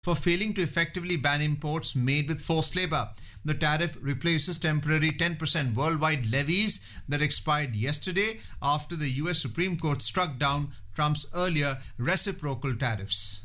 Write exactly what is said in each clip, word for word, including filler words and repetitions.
for failing to effectively ban imports made with forced labor. The tariff replaces temporary ten percent worldwide levies that expired yesterday after the U S Supreme Court struck down Trump's earlier reciprocal tariffs.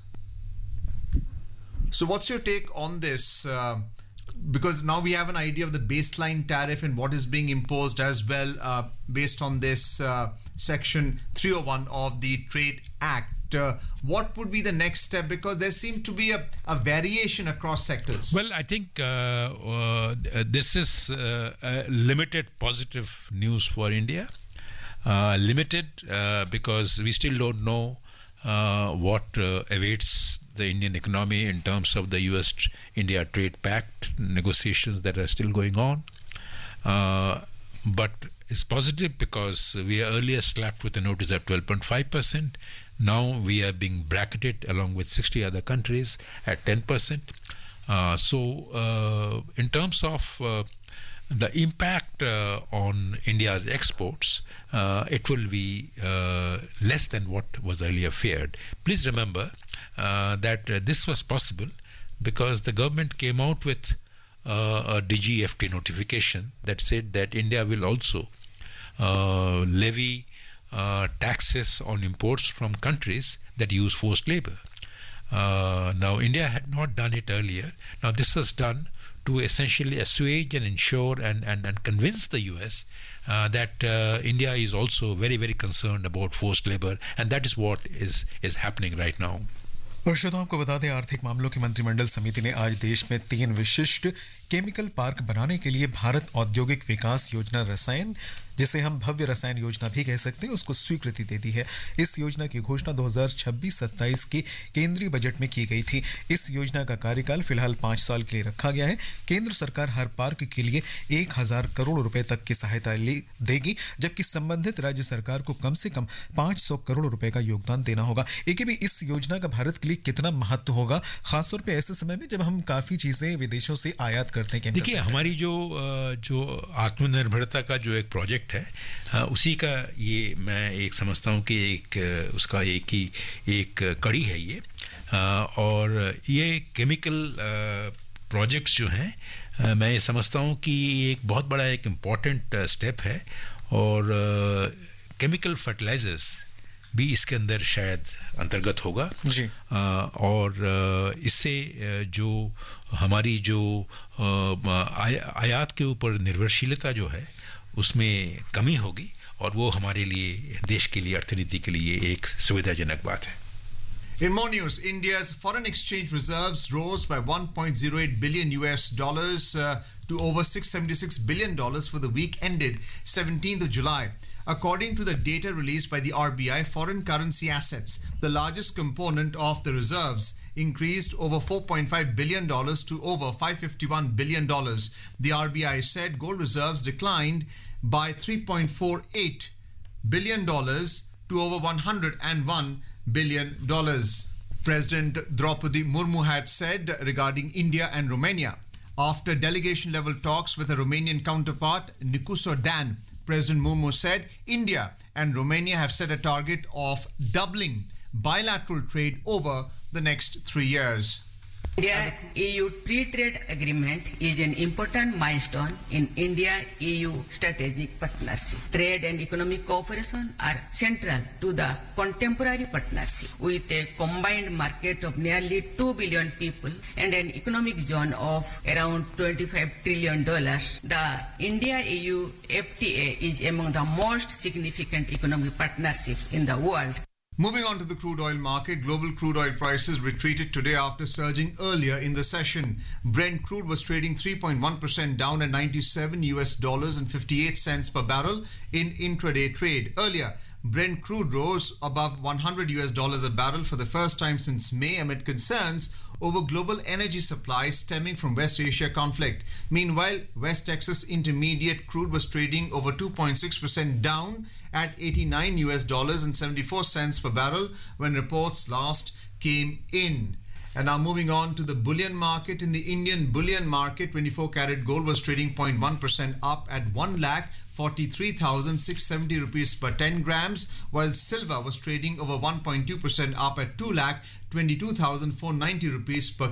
So, what's your take on this? Uh, because now we have an idea of the baseline tariff and what is being imposed as well uh, based on this uh, Section three oh one of the Trade Act. Uh, what would be the next step? Because there seems to be a, a variation across sectors. Well, I think uh, uh, this is uh, uh, limited positive news for India. Uh, limited uh, because we still don't know uh, what uh, awaits the Indian economy in terms of the U S India Trade Pact negotiations that are still going on. Uh, but it's positive because we are earlier slapped with a notice of twelve point five percent. Now we are being bracketed along with sixty other countries at ten percent. Uh, so uh, in terms of uh, the impact uh, on India's exports, uh, it will be uh, less than what was earlier feared. Please remember uh, that uh, this was possible because the government came out with uh, a D G F T notification that said that India will also uh, levy uh, taxes on imports from countries that use forced labor. Uh, now, India had not done it earlier. Now, this was done to essentially assuage and ensure and, and, and convince the U S uh, that uh, India is also very, very concerned about forced labor, and that is what is, is happening right now. श्रोताओं आपको बता दें आर्थिक मामलों की मंत्रिमंडल समिति ने आज देश में तीन विशिष्ट केमिकल पार्क बनाने के लिए भारत औद्योगिक विकास योजना रसायन, जिसे हम भव्य रसायन योजना भी कह सकते हैं, उसको स्वीकृति दे दी है। इस योजना की घोषणा दो हज़ार छब्बीस सत्ताईस के केंद्रीय बजट में की गई थी। इस योजना का कार्यकाल फिलहाल पाँच साल के लिए रखा गया है। केंद्र सरकार हर पार्क के लिए एक हजार करोड़ रुपए तक की सहायता देगी, जबकि संबंधित राज्य सरकार को कम से कम पाँच सौ करोड़ रुपए का योगदान देना होगा। एक भी इस योजना का भारत के लिए कितना महत्व होगा, खासतौर पर ऐसे समय में जब हम काफी चीजें विदेशों से आयात करते हैं। देखिए, हमारी जो जो आत्मनिर्भरता का जो एक प्रोजेक्ट है, उसी का ये मैं एक समझता हूँ कि एक उसका एक ही एक कड़ी है ये। और ये केमिकल प्रोजेक्ट्स जो हैं, मैं ये समझता हूँ कि एक बहुत बड़ा एक इम्पॉर्टेंट स्टेप है, और केमिकल फर्टिलाइजर्स भी इसके अंदर शायद अंतर्गत होगा जी। और इससे जो हमारी जो आयात के ऊपर निर्भरशीलता जो है उसमें कमी होगी, और वो हमारे लिए, देश के लिए, अर्थनीति के लिए एक सुविधाजनक बात है। In more news, India's foreign exchange reserves rose by one point zero eight billion U S dollars uh, to over six hundred seventy-six billion dollars for the week ended seventeenth of July. According to the data released by the R B I, foreign currency assets, the largest component of the reserves, increased over four point five billion dollars to over five hundred fifty-one billion dollars. The R B I said gold reserves declined by three point four eight billion dollars to over one hundred one billion dollars. President Draupadi Murmu had said regarding India and Romania, after delegation-level talks with a Romanian counterpart, Nicuso Dan, President Murmu said India and Romania have set a target of doubling bilateral trade over the next three years. India-E U Free Trade Agreement is an important milestone in India-E U strategic partnership. Trade and economic cooperation are central to the contemporary partnership. With a combined market of nearly two billion people and an economic zone of around twenty-five trillion dollars, the India-E U F T A is among the most significant economic partnerships in the world. Moving on to the crude oil market, global crude oil prices retreated today after surging earlier in the session. Brent crude was trading three point one percent down at ninety-seven U S dollars and fifty-eight cents per barrel in intraday trade. Earlier, Brent crude rose above one hundred U S dollars a barrel for the first time since May amid concerns over global energy supplies stemming from West Asia conflict. Meanwhile, West Texas Intermediate crude was trading over two point six percent down at eighty-nine U S dollars and seventy-four cents per barrel when reports last came in. And now moving on to the bullion market. In the Indian bullion market, twenty-four karat gold was trading zero point one percent up at one lakh forty-three thousand six hundred seventy rupees per ten grams, while silver was trading over one point two percent up at two lakh twenty-two thousand four hundred ninety rupees per